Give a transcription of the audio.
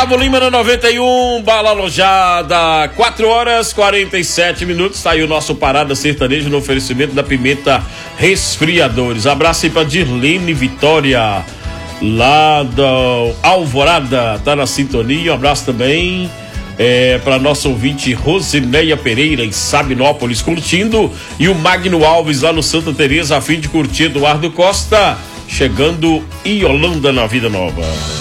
Gustavo Lima na 91, bala alojada, 4h47. Tá aí o nosso Parada Sertaneja no oferecimento da Pimenta Resfriadores. Abraço aí pra Dirlene Vitória, lá da Alvorada, tá na sintonia. Um abraço também para nosso ouvinte Rosineia Pereira em Sabinópolis, curtindo. E o Magno Alves lá no Santa Teresa, a fim de curtir Eduardo Costa, chegando em Holanda na Vida Nova.